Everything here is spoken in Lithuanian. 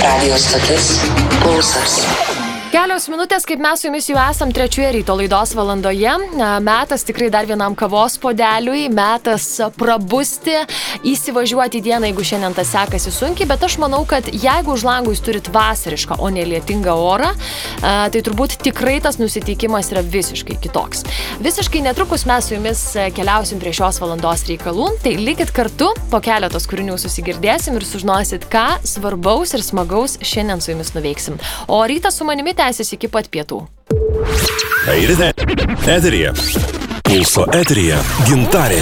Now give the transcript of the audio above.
Radio stotis Pulsas. Kelios minutės, kaip mes su jumis jau esam trečioje ryto laidos valandoje. Metas tikrai dar vienam kavos podeliui, metas prabusti, įsivažiuoti į dieną, jeigu šiandien tas sekasi sunkiai, bet aš manau, kad jeigu už langų jūs turit vasarišką, o ne lietingą orą, tai turbūt tikrai tas nusiteikimas yra visiškai kitoks. Visiškai netrukus mes su jumis keliausim prie šios valandos reikalų, tai likit kartu, po keletos kūrinių susigirdėsim ir sužinosit, ką svarbaus ir smagaus šiandien su jumis nuveiksim. O rytas su manimi tęsis iki pat pietų. Eterija. Pulso eterija Gintarė.